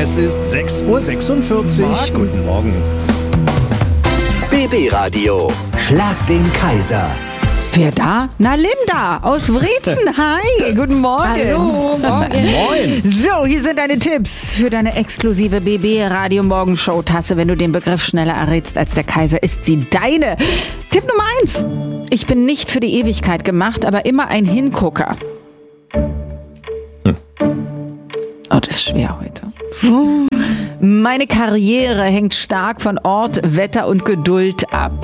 Es ist 6:46 Uhr. Guten Morgen. BB Radio. Schlag den Kaiser. Wer da? Na, Linda aus Wriezen. Hi, guten Morgen. Hallo, morgen. Moin. So, hier sind deine Tipps für deine exklusive BB Radio Morgenshow Tasse. Wenn du den Begriff schneller errätst als der Kaiser, ist sie deine. Tipp Nummer 1. Ich bin nicht für die Ewigkeit gemacht, aber immer ein Hingucker. Oh, das ist schwer heute. Meine Karriere hängt stark von Ort, Wetter und Geduld ab.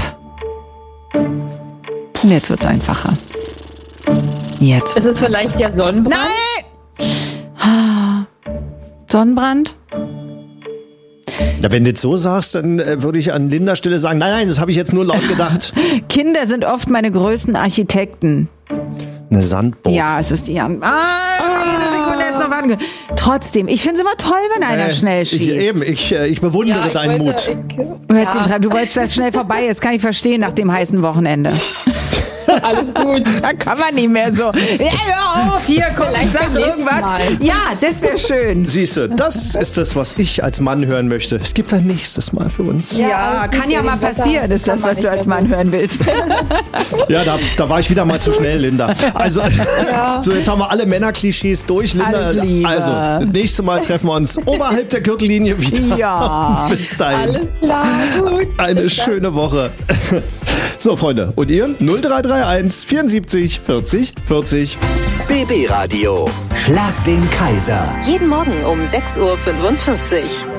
Jetzt wird's einfacher. Jetzt. Ist es vielleicht der Sonnenbrand? Nein! Sonnenbrand? Ja, wenn du das so sagst, dann würde ich an Lindas Stelle sagen, nein, das habe ich jetzt nur laut gedacht. Kinder sind oft meine größten Architekten. Eine Sandburg. Ja, es ist die eine Sekunde jetzt noch warten. Trotzdem, ich finde es immer toll, wenn einer schnell schießt. Ich bewundere deinen Mut. Du wolltest, dass es schnell vorbei ist, kann ich verstehen nach dem heißen Wochenende. Alles gut. Da kann man nicht mehr so. Ja, hör auf, hier, komm, ich sag irgendwas. Ja, das wäre schön. Siehst du, das ist das, was ich als Mann hören möchte. Es gibt ein nächstes Mal für uns. Ja, kann ja mal passieren, ist das, was du als Mann hören willst. Ja, da war ich wieder mal zu schnell, Linda. Also, so jetzt haben wir alle Männerklischees durch, Linda. Alles Liebe. Also, das nächste Mal treffen wir uns oberhalb der Gürtellinie wieder. Ja. Bis dahin. Alles klar, gut. Eine schöne Woche. So, Freunde, und ihr? 0331 74 40 40. BB Radio. Schlag den Kaiser. Jeden Morgen um 6:45 Uhr.